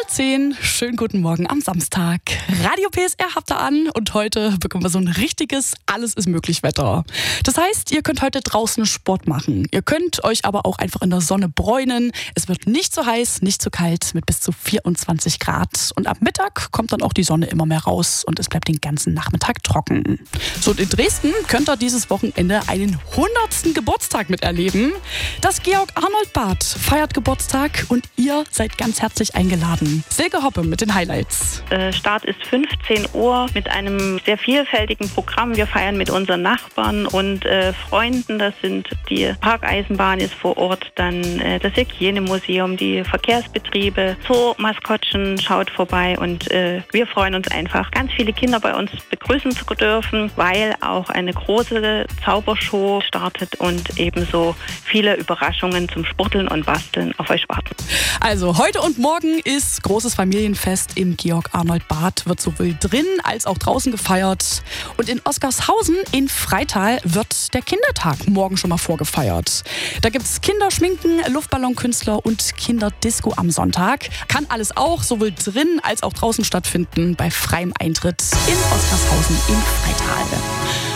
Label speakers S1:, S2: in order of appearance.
S1: 10:15. Schönen guten Morgen am Samstag. Radio PSR habt ihr an und heute bekommen wir so ein richtiges Alles-ist-möglich-Wetter. Das heißt, ihr könnt heute draußen Sport machen. Ihr könnt euch aber auch einfach in der Sonne bräunen. Es wird nicht zu heiß, nicht zu kalt mit bis zu 24 Grad. Und ab Mittag kommt dann auch die Sonne immer mehr raus und es bleibt den ganzen Nachmittag trocken. So, und in Dresden könnt ihr dieses Wochenende einen 100. Geburtstag miterleben. Das Georg-Arnold-Bad feiert Geburtstag und ihr seid ganz herzlich eingeladen. Silke Hoppe mit den Highlights.
S2: Start ist 15 Uhr mit einem sehr vielfältigen Programm. Wir feiern mit unseren Nachbarn und Freunden. Das sind die Parkeisenbahn ist vor Ort, dann das Hygienemuseum, die Verkehrsbetriebe, Zoo-Maskottchen schaut vorbei und wir freuen uns einfach, ganz viele Kinder bei uns begrüßen zu dürfen, weil auch eine große Zaubershow startet und ebenso viele Überraschungen zum Sporteln und Basteln auf euch warten.
S1: Also heute und morgen ist großes Familienfest im Georg-Arnold-Bad. Wird sowohl drin als auch draußen gefeiert. Und in Oskarshausen in Freital wird der Kindertag morgen schon mal vorgefeiert. Da gibt es Kinderschminken, Luftballonkünstler und Kinderdisco am Sonntag. Kann alles auch sowohl drin als auch draußen stattfinden bei freiem Eintritt in Oskarshausen in Freital.